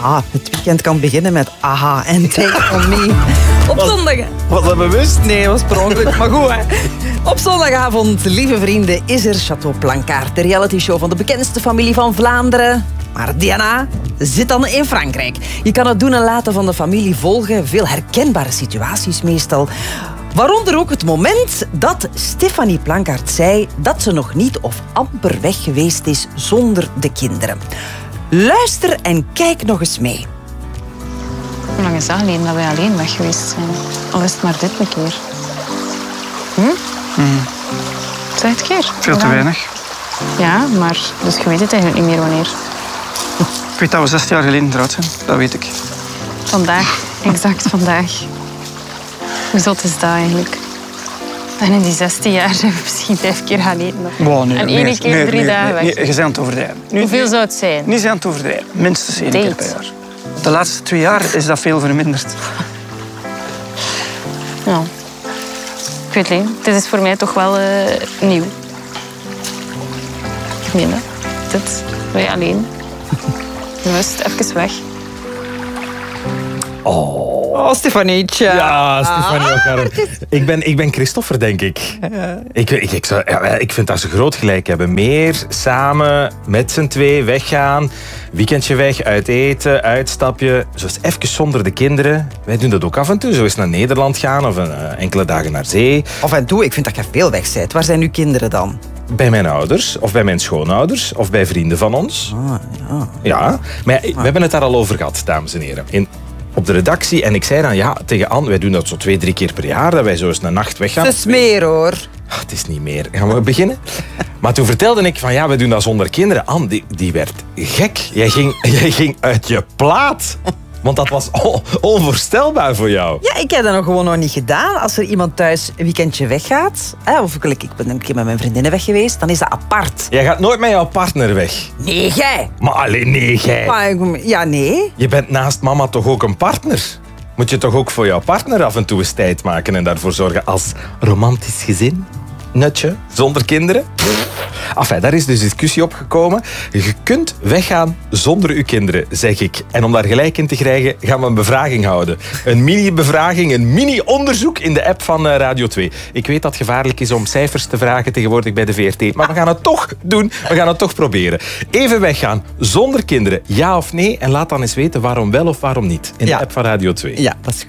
aha, het weekend kan beginnen met aha en Take On Me. Op zondag... Was dat bewust? Nee, dat was per ongeluk, maar goed, hè. Op zondagavond, lieve vrienden, is er Château Blancard, de realityshow van de bekendste familie van Vlaanderen. Maar Diana zit dan in Frankrijk. Je kan het doen en laten van de familie volgen. Veel herkenbare situaties meestal. Waaronder ook het moment dat Stéphanie Planckaert zei dat ze nog niet of amper weg geweest is zonder de kinderen. Luister en kijk nog eens mee. Hoe lang is dat geleden dat wij alleen weg geweest zijn? Al is het maar dit een keer. Zeg het keer. Veel te weinig. Ja, maar dus je weet het eigenlijk niet meer wanneer. Ik weet dat we 6 jaar geleden getrouwd zijn. Dat weet ik. Vandaag, exact vandaag. Hoe zot is dat eigenlijk? En in die 16 jaar zijn we misschien 5 keer gaan eten. Wow, nee, en één keer 3 dagen weg. Nee, je bent aan het overdrijven. Hoeveel zou het zijn? Niet aan het overdrijven. Minstens 1 keer per jaar. De laatste 2 jaar is dat veel verminderd. Ja. Ik weet niet. Dit is voor mij toch wel nieuw. Ik meen dat. Dit, wij alleen. Bewust, even weg. Oh, Stefanietje. Ja, Stefanie O'Carroll. Ik ben Christopher, denk ik. Ik vind dat ze groot gelijk hebben. Meer samen, met z'n twee, weggaan. Weekendje weg, uit eten, uitstapje. Zo eens even zonder de kinderen. Wij doen dat ook af en toe. Zo eens naar Nederland gaan of enkele dagen naar zee. Af en toe, ik vind dat je veel weg bent. Waar zijn uw kinderen dan? Bij mijn ouders, of bij mijn schoonouders, of bij vrienden van ons. Ja, maar we hebben het daar al over gehad, dames en heren. Op de redactie. En ik zei dan tegen Anne, wij doen dat zo 2-3 keer per jaar, dat wij zo eens een nacht weggaan. Het is meer, hoor. Het is niet meer. Gaan we beginnen? Maar toen vertelde ik van wij doen dat zonder kinderen. Anne, die werd gek. Jij ging uit je plaat. Want dat was onvoorstelbaar voor jou. Ja, ik heb dat nog niet gedaan. Als er iemand thuis een weekendje weggaat, of ik ben een keer met mijn vriendinnen weg geweest, dan is dat apart. Jij gaat nooit met jouw partner weg. Nee, jij. Maar alleen nee, jij. Ja, nee. Je bent naast mama toch ook een partner? Moet je toch ook voor jouw partner af en toe eens tijd maken en daarvoor zorgen als romantisch gezin? Nutje, zonder kinderen? Enfin, daar is dus discussie op gekomen. Je kunt weggaan zonder uw kinderen, zeg ik. En om daar gelijk in te krijgen, gaan we een bevraging houden. Een mini-bevraging, een mini-onderzoek in de app van Radio 2. Ik weet dat het gevaarlijk is om cijfers te vragen tegenwoordig bij de VRT, maar we gaan het toch doen. We gaan het toch proberen. Even weggaan zonder kinderen, ja of nee? En laat dan eens weten waarom wel of waarom niet in de app van Radio 2. Ja, dat is goed.